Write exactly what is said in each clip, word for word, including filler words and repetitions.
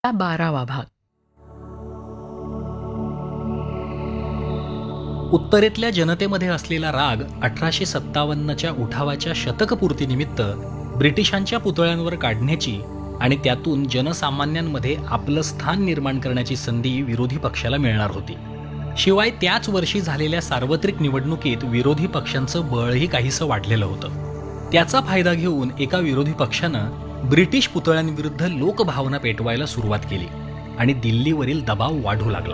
बारावा भाग. उत्तरेतल्या जनतेमध्ये असलेला राग अठराशे सत्तावन्नच्या उठावाच्या शतकपूर्तीनिमित्त ब्रिटिशांच्या पुतळ्यांवर काढण्याची आणि त्यातून जनसामान्यांमध्ये आपलं स्थान निर्माण करण्याची संधी विरोधी पक्षाला मिळणार होती. शिवाय त्याच वर्षी झालेल्या सार्वत्रिक निवडणुकीत विरोधी पक्षांचं बळही काहीसं वाढलेलं होतं. त्याचा फायदा घेऊन एका विरोधी पक्षानं ब्रिटिश पुतळ्यांविरुद्ध लोकभावना पेटवायला सुरुवात केली आणि दिल्लीवरील दबाव वाढू लागला.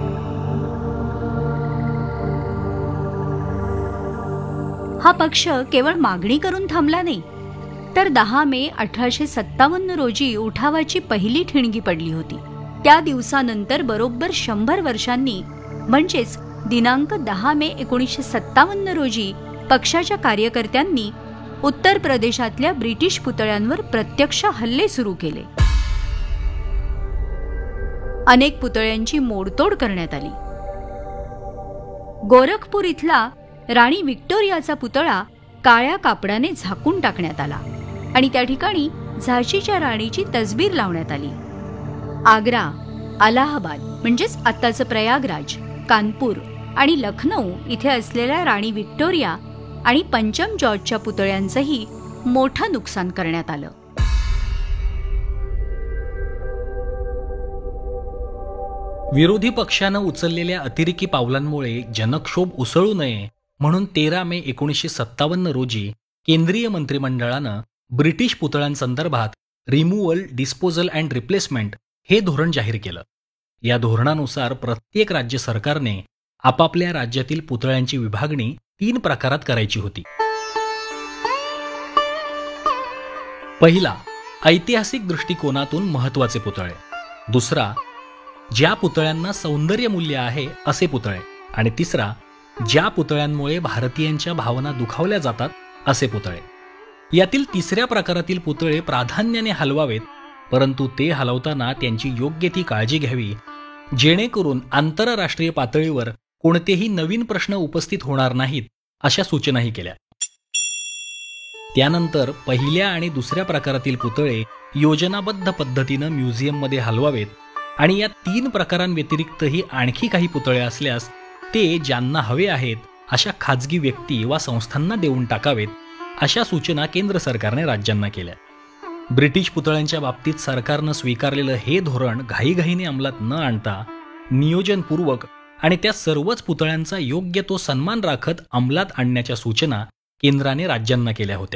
हा पक्ष केवळ मागणी करून थांबला नाही, तर दहा मे अठराशे सत्तावन्न रोजी उठावाची पहिली ठिणगी पडली होती. त्या दिवसानंतर बरोबर शंभर वर्षांनी म्हणजेच दिनांक दहा मे एकोणीसशे सत्तावन्न रोजी पक्षाच्या कार्यकर्त्यांनी उत्तर प्रदेशातल्या ब्रिटिश पुतळ्यांवर प्रत्यक्ष हल्ले सुरू केले. अनेक पुतळ्यांची मोडतोड करण्यात आली. गोरखपूर इथला राणी व्हिक्टोरियाचा पुतळा काळ्या कापडाने झाकून टाकण्यात आला आणि त्या ठिकाणी झाशीच्या राणीची तसबीर लावण्यात आली. आग्रा, अलाहाबाद म्हणजेच आत्ताचं प्रयागराज, कानपूर आणि लखनौ इथे असलेल्या राणी व्हिक्टोरिया आणि पंचम जॉर्जच्या पुतळ्यांचंही मोठं नुकसान करण्यात आलं. विरोधी पक्षानं उचललेल्या अतिरेकी पावलांमुळे जनक्षोभ उसळू नये म्हणून तेरा मे एकोणीसशे सत्तावन्न रोजी केंद्रीय मंत्रिमंडळानं British पुतळ्यांसंदर्भात removal, disposal and replacement हे धोरण जाहीर केलं. या धोरणानुसार प्रत्येक राज्य सरकारने आपापल्या राज्यातील पुतळ्यांची विभागणी तीन प्रकारात करायची होती. पहिला, ऐतिहासिक दृष्टिकोनातून महत्त्वाचे पुतळे. दुसरा, ज्या पुतळ्यांना सौंदर्य मूल्य आहे असे पुतळे. आणि तिसरा, ज्या पुतळ्यांमुळे भारतीयांच्या भावना दुखावल्या जातात असे पुतळे. यातील तिसऱ्या प्रकारातील पुतळे प्राधान्याने हलवावेत, परंतु ते हलवताना त्यांची योग्य ती काळजी घ्यावी, जेणेकरून आंतरराष्ट्रीय पातळीवर कोणतेही नवीन प्रश्न उपस्थित होणार नाहीत, अशा सूचनाही केल्या. त्यानंतर पहिल्या आणि दुसऱ्या प्रकारातील पुतळे योजनाबद्ध पद्धतीनं म्युझियममध्ये हलवावेत आणि या तीन प्रकारांव्यतिरिक्तही आणखी काही पुतळे असल्यास ते ज्यांना हवे आहेत अशा खाजगी व्यक्ती वा संस्थांना देऊन टाकावेत, अशा सूचना केंद्र सरकारने राज्यांना केल्या. ब्रिटिश पुतळ्यांच्या बाबतीत सरकारनं स्वीकारलेलं हे धोरण घाईघाईने अंमलात न आणता नियोजनपूर्वक आणि त्या सर्वच पुतळ्यांचा योग्य तो सन्मान राखत अंमलात आणण्याच्या सूचना केंद्राने राज्यांना केल्या होत्या.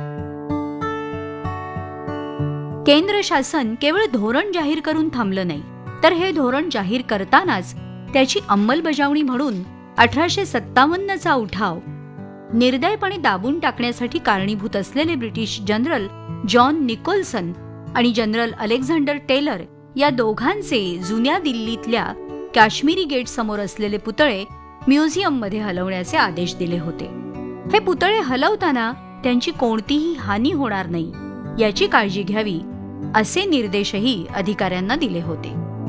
केंद्र शासन केवळ धोरण जाहीर करून थांबलं नाही, तर हे धोरण जाहीर करतानाच त्याची अंमलबजावणी म्हणून अठराशे सत्तावन्नचा उठाव निर्दयपणे दाबून टाकण्यासाठी कारणीभूत असलेले ब्रिटिश जनरल जॉन निकोल्सन आणि जनरल अलेक्झांडर टेलर या दोघांचे जुन्या दिल्लीतल्या काश्मीरी गेट समोर असलेले पुतळे म्युझियममध्ये हलवण्याचे आदेश दिले होते. हे पुतळे हलवताना त्यांची कोणतीही हानी होणार नाही याची काळजी घ्यावी, असे निर्देशही अधिकाऱ्यांना दिले होते.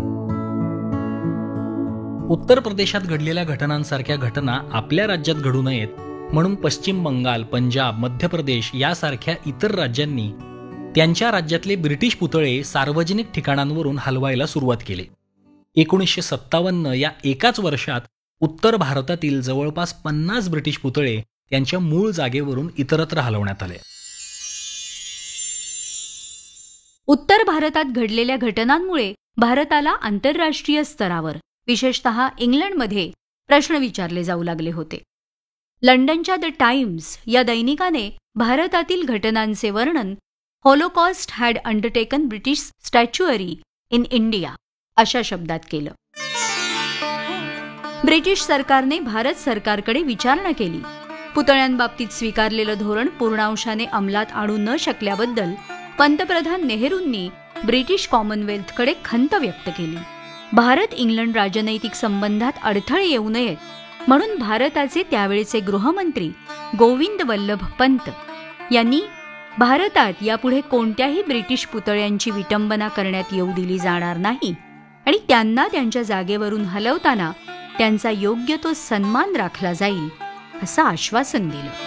उत्तर प्रदेशात घडलेल्या घटनांसारख्या घटना आपल्या राज्यात घडू नयेत म्हणून पश्चिम बंगाल, पंजाब, मध्य प्रदेश यासारख्या इतर राज्यांनी त्यांच्या राज्यातले ब्रिटिश पुतळे सार्वजनिक ठिकाणांवरून हलवायला सुरुवात केली. एकोणीसशे सत्तावन्न या एकाच वर्षात उत्तर भारतातील जवळपास पन्नास ब्रिटिश पुतळे त्यांच्या मूळ जागेवरून इतरत्र हलवण्यात आले. उत्तर भारतात घडलेल्या घटनांमुळे भारताला आंतरराष्ट्रीय स्तरावर, विशेषतः इंग्लंडमध्ये प्रश्न विचारले जाऊ लागले होते. लंडनच्या द टाइम्स या दैनिकाने भारतातील घटनांचे वर्णन Holocaust had undertaken British स्टॅच्युअरी in India अशा शब्दात केलं. ब्रिटिश सरकारने भारत सरकारकडे विचारणा केली. पुतळ्यांबाबतीत स्वीकारलेलं धोरण पूर्णांशाने अंमलात आणू न शकल्याबद्दल पंतप्रधान नेहरूंनी ब्रिटिश कॉमनवेल्थकडे खंत व्यक्त केली. भारत इंग्लंड राजनैतिक संबंधात अडथळे येऊ नयेत म्हणून भारताचे त्यावेळचे गृहमंत्री गोविंद वल्लभ पंत यांनी भारतात यापुढे कोणत्याही ब्रिटिश पुतळ्यांची विटंबना करण्यात येऊ दिली जाणार नाही आणि त्यांना त्यांच्या जागेवरून हलवताना त्यांचा योग्य तो सन्मान राखला जाईल, असं आश्वासन दिलं.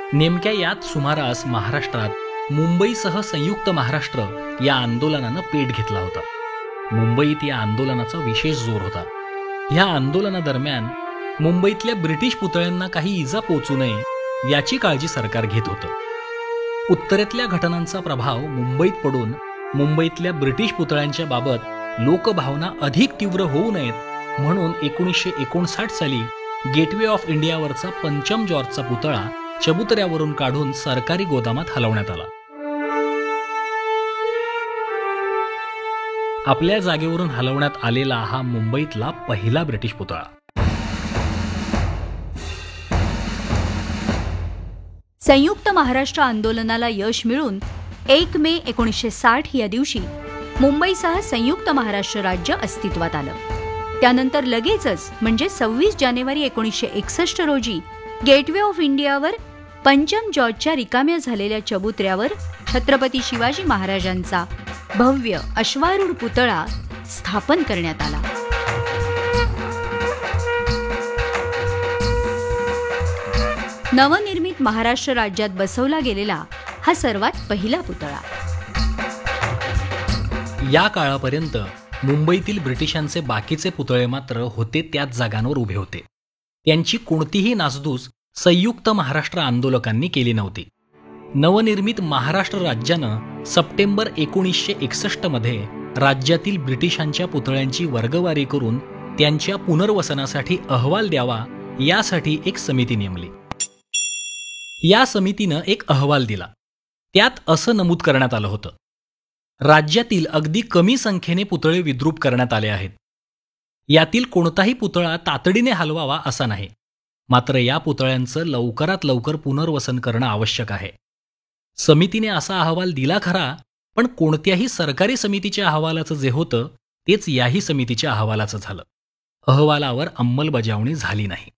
नेमक्या याच सुमारास महाराष्ट्रात मुंबईसह संयुक्त महाराष्ट्र या आंदोलनानं पेट घेतला होता. मुंबईत या आंदोलनाचा विशेष जोर होता. ह्या आंदोलनादरम्यान मुंबईतल्या ब्रिटिश पुतळ्यांना काही इजा पोचू नये याची काळजी सरकार घेत होतं. उत्तरेतल्या घटनांचा प्रभाव मुंबईत पडून मुंबईतल्या ब्रिटिश पुतळ्यांच्या बाबत लोकभावना अधिक तीव्र होऊ नयेत म्हणून एकोणीसशे एकोणसाठ साली गेटवे ऑफ इंडियावरचा पंचम जॉर्जचा पुतळा चबुतऱ्यावरून काढून सरकारी गोदामात हलवण्यात आला. आपल्या जागेवरून हलवण्यात आलेला हा मुंबईतला पहिला ब्रिटिश पुतळा. संयुक्त महाराष्ट्र आंदोलनाला यश मिळून एक मे एकोणीसशे साठ या दिवशी मुंबईसह संयुक्त महाराष्ट्र राज्य अस्तित्वात आलं. त्यानंतर लगेचच म्हणजे सव्वीस जानेवारी एकोणीसशे एकसष्ट रोजी गेटवे ऑफ इंडियावर पंचम जॉर्जच्या रिकाम्या झालेल्या चबुतऱ्यावर छत्रपती शिवाजी महाराजांचा भव्य अश्वारूढ पुतळा स्थापन करण्यात आला. नवनिर्मित महाराष्ट्र राज्यात बसवला गेलेला हा सर्वात पहिला पुतळा. या काळापर्यंत मुंबईतील ब्रिटिशांचे बाकीचे पुतळे मात्र होते त्याच जागांवर उभे होते. त्यांची कोणतीही नासधूस संयुक्त महाराष्ट्र आंदोलकांनी केली नव्हती. नवनिर्मित महाराष्ट्र राज्यानं सप्टेंबर एकोणीसशे एकसष्ट मध्ये राज्यातील ब्रिटिशांच्या पुतळ्यांची वर्गवारी करून त्यांच्या पुनर्वसनासाठी अहवाल द्यावा यासाठी एक समिती नेमली. या समितीनं एक अहवाल दिला. त्यात असं नमूद करण्यात आलं होतं, राज्यातील अगदी कमी संख्येने पुतळे विद्रूप करण्यात आले आहेत. यातील कोणताही पुतळा तातडीने हलवावा असा नाही. मात्र या पुतळ्यांचं लवकरात लवकर पुनर्वसन करणं आवश्यक आहे. समितीने असा अहवाल दिला खरा, पण कोणत्याही सरकारी समितीच्या अहवालाचं जे होतं तेच याही समितीच्या अहवालाचं झालं. अहवालावर अंमलबजावणी झाली नाही.